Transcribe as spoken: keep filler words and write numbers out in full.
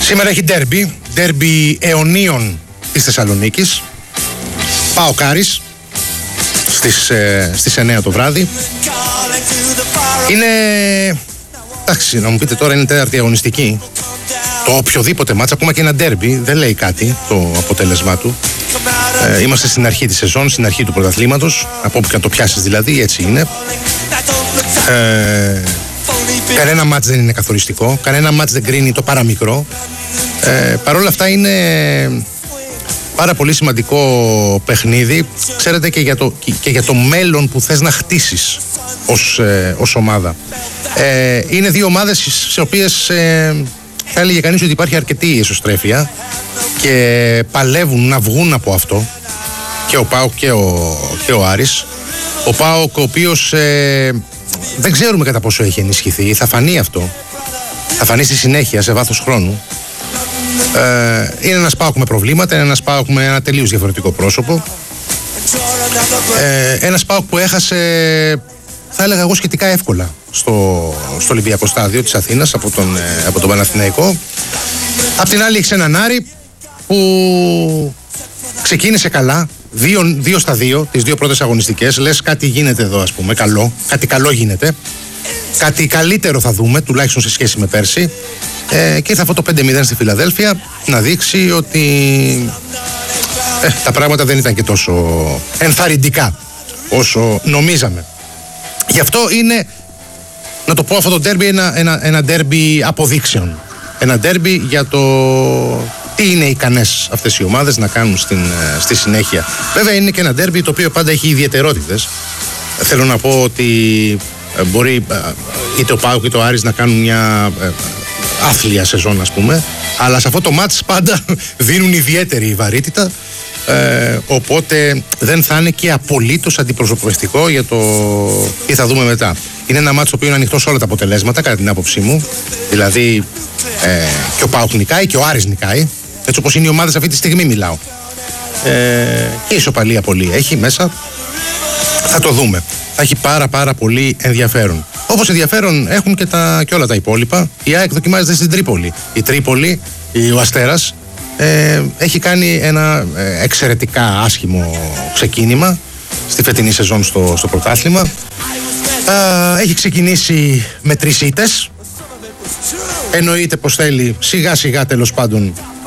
Σήμερα έχει ντέρμπι, ντέρμπι αιωνίων της Θεσσαλονίκης. ΠΑΟΚ Άρης στις, ε, στις εννιά το βράδυ. Είναι, εντάξει, να μου πείτε τώρα, είναι τέταρτη αγωνιστική. Το οποιοδήποτε μάτς, ακόμα και ένα ντέρμπι, δεν λέει κάτι το αποτέλεσμά του. Ε, είμαστε στην αρχή της σεζόν, στην αρχή του πρωταθλήματος, από όπου και να το πιάσεις δηλαδή, έτσι είναι. Ε, κανένα μάτς δεν είναι καθοριστικό, κανένα μάτς δεν κρίνει το παραμικρό. Ε, Παρ' όλα αυτά είναι πάρα πολύ σημαντικό παιχνίδι, ξέρετε, και για το, και για το μέλλον που θες να χτίσεις ως, ε, ως ομάδα. Ε, είναι δύο ομάδες σε οποίες ε, θα έλεγε κανείς ότι υπάρχει αρκετή εσωστρέφεια και παλεύουν να βγουν από αυτό, και ο ΠΑΟΚ και ο, και ο Άρης. Ο ΠΑΟΚ, ο οποίος ε, δεν ξέρουμε κατά πόσο έχει ενισχυθεί, θα φανεί αυτό, θα φανεί στη συνέχεια, σε βάθος χρόνου. Ε, είναι ένας ΠΑΟΚ με προβλήματα, είναι ένας ΠΑΟΚ με ένα τελείως διαφορετικό πρόσωπο. Ε, ένας ΠΑΟΚ που έχασε, θα έλεγα εγώ, σχετικά εύκολα στο, στο Ολυμπιακό στάδιο της Αθήνας από τον, ε, από τον Παναθηναϊκό. Απ' την άλλη έχεις έναν Άρη που ξεκίνησε καλά, δύο, δύο στα δύο, τις δύο πρώτες αγωνιστικές. Λες κάτι γίνεται εδώ, ας πούμε, καλό, κάτι καλό γίνεται. Κάτι καλύτερο θα δούμε, τουλάχιστον σε σχέση με πέρσι. Ε, και ήρθε αυτό το πέντε μηδέν στη Φιλαδέλφια να δείξει ότι ε, τα πράγματα δεν ήταν και τόσο ενθαρρυντικά όσο νομίζαμε. Γι' αυτό είναι, να το πω, αυτό το ντέρμπι ένα, ένα, ένα ντέρμπι αποδείξεων. Ένα ντέρμπι για το τι είναι ικανές αυτές οι ομάδες να κάνουν στην, στη συνέχεια. Βέβαια είναι και ένα ντέρμπι το οποίο πάντα έχει ιδιαιτερότητες. Θέλω να πω ότι μπορεί είτε ο ΠΑΟΚ είτε ο Άρης να κάνουν μια άθλια σεζόν, ας πούμε, αλλά σε αυτό το μάτς πάντα δίνουν ιδιαίτερη βαρύτητα, ε, οπότε δεν θα είναι και απολύτως αντιπροσωπευτικό για το τι θα δούμε μετά. Είναι ένα μάτς το οποίο είναι ανοιχτό σε όλα τα αποτελέσματα, κατά την άποψή μου. Δηλαδή ε, και ο ΠΑΟΚ νικάει και ο Άρης νικάει, έτσι όπως είναι οι ομάδες αυτή τη στιγμή μιλάω. Ε, και η ισοπαλία πολύ έχει μέσα. Θα το δούμε. Θα έχει πάρα πάρα πολύ ενδιαφέρον. Όπως ενδιαφέρον έχουν και, τα, και όλα τα υπόλοιπα. Η ΑΕΚ δοκιμάζεται στην Τρίπολη. Η Τρίπολη, ο Αστέρας, ε, έχει κάνει ένα ε, εξαιρετικά άσχημο ξεκίνημα στη φετινή σεζόν στο, στο πρωτάθλημα. Ε, έχει ξεκινήσει με τρεις ήττες. Εννοείται πως θέλει σιγά σιγά, τέλος πάντων,